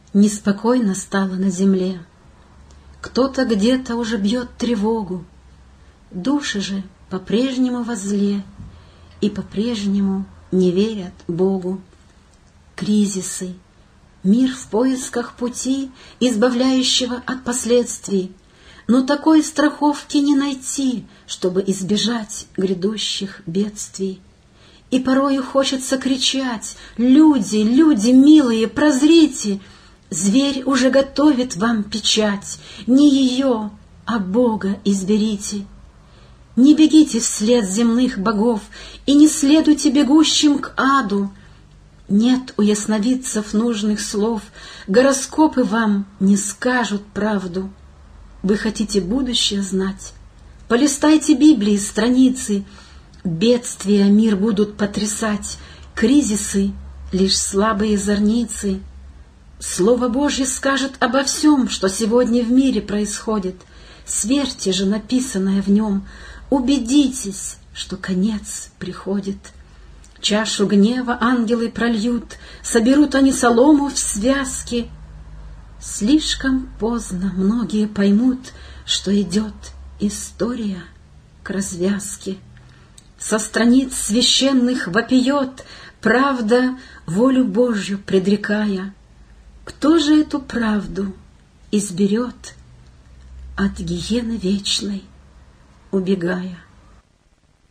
Неспокойно стало на земле. Кто-то где-то уже бьет тревогу. Души же по-прежнему во зле и по-прежнему не верят Богу. Кризисы, мир в поисках пути, избавляющего от последствий, но такой страховки не найти, чтобы избежать грядущих бедствий. И порою хочется кричать: «Люди, люди милые, прозрите! Зверь уже готовит вам печать, не ее, а Бога изберите. Не бегите вслед земных богов и не следуйте бегущим к аду. Нет у ясновидцев нужных слов, гороскопы вам не скажут правду. Вы хотите будущее знать? Полистайте Библии страницы. Бедствия мир будут потрясать, кризисы — лишь слабые зорницы. Слово Божье скажет обо всем, что сегодня в мире происходит. Сверьте же написанное в нем, убедитесь, что конец приходит. Чашу гнева ангелы прольют, соберут они солому в связки. Слишком поздно многие поймут, что идет история к развязке. Со страниц священных вопиет правда, волю Божью предрекая. Кто же эту правду изберет, от гиены вечной убегая?